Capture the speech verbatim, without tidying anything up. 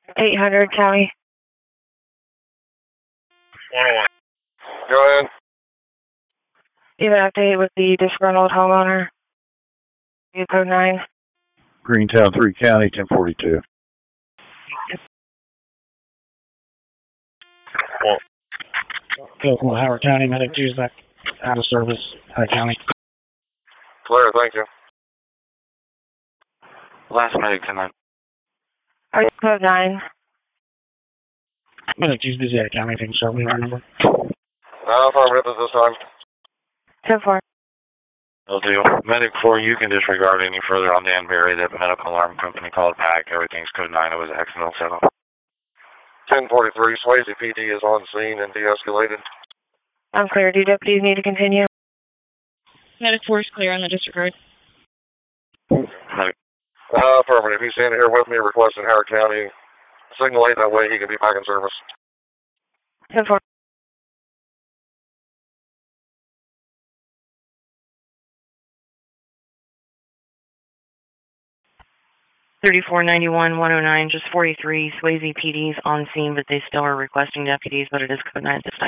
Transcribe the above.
eight hundred County. one oh one. Go ahead. You have an update with the disgruntled homeowner. You code nine. Greentown three County, ten forty-two. Well, Oklahoma, Howard County, medic Tuesday, back out of service, Howard County. clear, thank you. Last medic tonight. Are you code nine? Medic Tuesday, Howard County, things so we remember. Uh, affirmative at this time. ten four. Will do. Medic four, you can disregard any further on Danbury. The medical alarm company called back. Everything's code nine. It was an accidental setup. ten forty-three, Swayze P D is on scene and de-escalated. I'm clear. Do deputies need to continue? Medic four is clear on the disregard. Medic. Uh, affirmative. He's standing here with me requesting Howard County signal eight. That way he can be back in service. ten four. thirty-four ninety-one one oh nine, just forty-three. Swayze P D's on scene, but they still are requesting deputies, but it is code nine at this time.